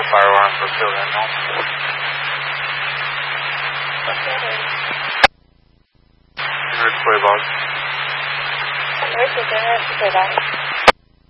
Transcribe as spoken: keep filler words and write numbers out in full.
firearm for children, no? What's that in? Where's toy box? Where's the dinner toy box?